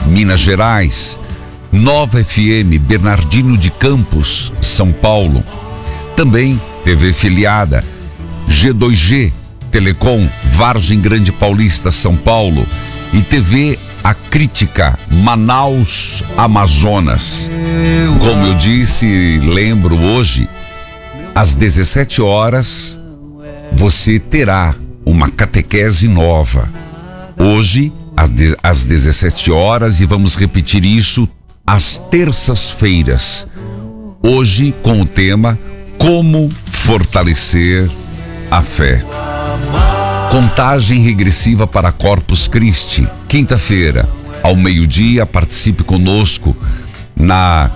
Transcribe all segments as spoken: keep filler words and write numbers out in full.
Minas Gerais, Nova F M, Bernardino de Campos, São Paulo. Também T V filiada G dois G, Telecom, Vargem Grande Paulista, São Paulo, e T V A Crítica, Manaus, Amazonas. Como eu disse e lembro, hoje, às dezessete horas, você terá uma catequese nova. Hoje, às dezessete horas, e vamos repetir isso às terças-feiras. Hoje, com o tema Como Fortalecer a Fé. Contagem regressiva para Corpus Christi. Quinta-feira, ao meio-dia, participe conosco na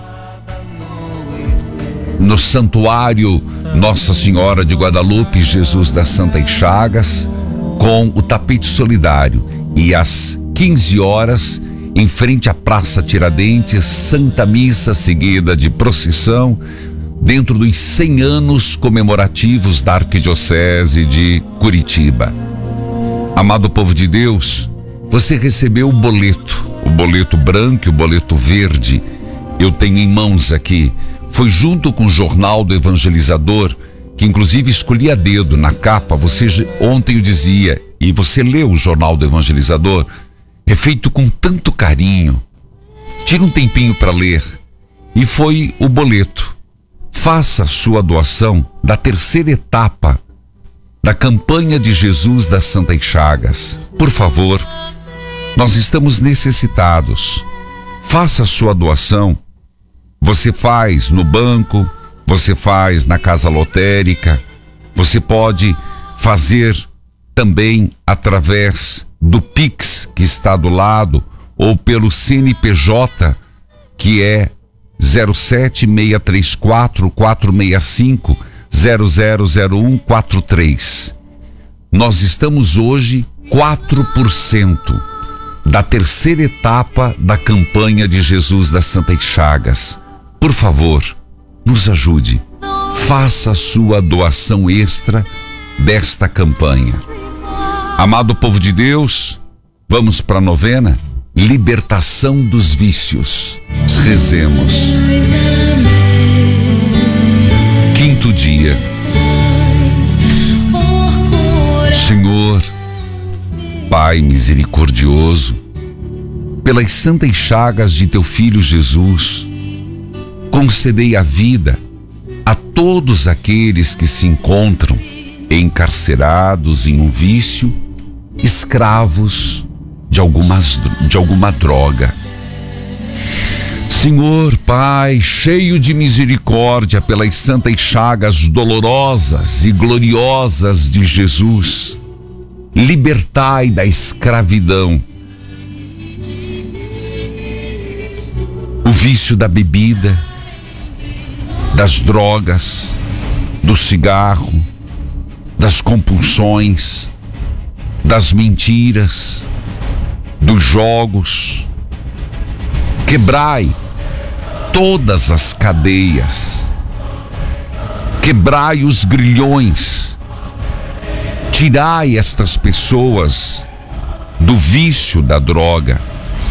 no Santuário Nossa Senhora de Guadalupe, Jesus das Santas Chagas, com o tapete solidário. E às quinze horas, em frente à Praça Tiradentes, Santa Missa seguida de procissão, dentro dos cem anos comemorativos da Arquidiocese de Curitiba. Amado povo de Deus, você recebeu o boleto, o boleto branco e o boleto verde. Eu tenho em mãos aqui. Foi junto com o Jornal do Evangelizador, que inclusive escolhi a dedo na capa. Você ontem o dizia, e você leu o Jornal do Evangelizador, é feito com tanto carinho. Tira um tempinho para ler. E foi o boleto. Faça sua doação da terceira etapa da campanha de Jesus das Santas Chagas. Por favor, nós estamos necessitados. Faça sua doação. Você faz no banco, você faz na casa lotérica, você pode fazer também através do Pix, que está do lado, ou pelo C N P J, que é zero sete seis três quatro, quatro seis cinco, zero zero zero um quatro três. Nós estamos hoje quatro por cento da terceira etapa da campanha de Jesus das Santas Chagas. Por favor, nos ajude. Faça a sua doação extra desta campanha. Amado povo de Deus, vamos para a novena? Libertação dos vícios. Rezemos. Quinto dia. Senhor, Pai misericordioso, pelas santas chagas de teu Filho Jesus, concedei a vida a todos aqueles que se encontram encarcerados em um vício, escravos de, algumas, de alguma droga. Senhor Pai, cheio de misericórdia pelas santas chagas dolorosas e gloriosas de Jesus, libertai da escravidão o vício da bebida, das drogas, do cigarro, das compulsões, das mentiras, dos jogos. Quebrai todas as cadeias, quebrai os grilhões, tirai estas pessoas do vício da droga.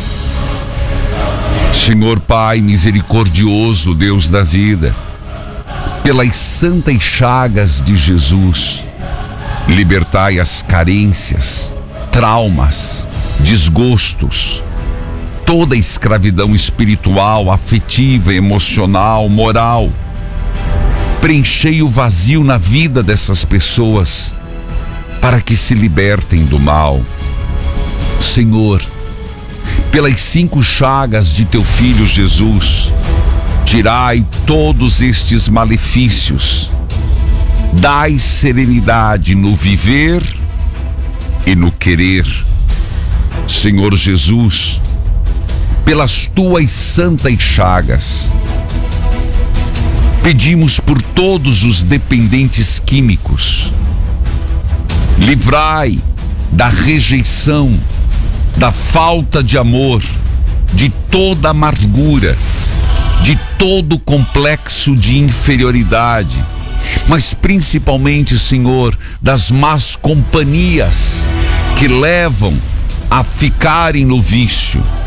Senhor Pai misericordioso, Deus da vida, pelas santas chagas de Jesus, libertai as carências, traumas, desgostos, toda a escravidão espiritual, afetiva, emocional, moral. Preenchei o vazio na vida dessas pessoas para que se libertem do mal. Senhor, pelas cinco chagas de teu Filho Jesus, tirai todos estes malefícios. Dai serenidade no viver e no querer. Senhor Jesus, pelas tuas santas chagas, pedimos por todos os dependentes químicos. Livrai da rejeição, da falta de amor, de toda amargura, de todo complexo de inferioridade, mas principalmente, Senhor, das más companhias que levam a ficarem no vício.